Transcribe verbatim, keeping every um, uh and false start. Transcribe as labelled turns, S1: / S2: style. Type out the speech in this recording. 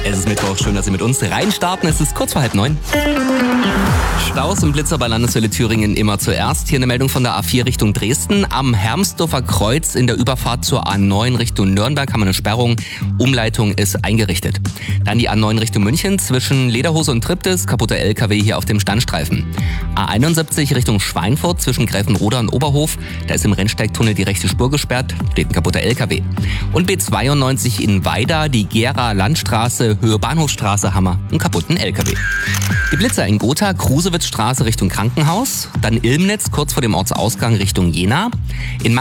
S1: Es ist Mittwoch, schön, dass Sie mit uns reinstarten. Es ist kurz vor halb neun. Staus und Blitzer bei Landeswelle Thüringen immer zuerst. Hier eine Meldung von der A vier Richtung Dresden. Am Hermsdorfer Kreuz in der Überfahrt zur A neun Richtung Nürnberg haben wir eine Sperrung. Umleitung ist eingerichtet. Dann die A neun Richtung München zwischen Lederhose und Triptis. Kaputter L K W hier auf dem Standstreifen. A einundsiebzig Richtung Schweinfurt zwischen Gräfenroda und Oberhof. Da ist im Rennsteigtunnel die rechte Spur gesperrt. Steht ein kaputter L K W. Und B zweiundneunzig in Weida, die Gera Landstraße, Höhe Bahnhofstraße, haben wir einen kaputten L K W. Die Blitzer in Gotha, Krusewitzstraße Richtung Krankenhaus. Dann Ilmnitz kurz vor dem Ortsausgang Richtung Jena. In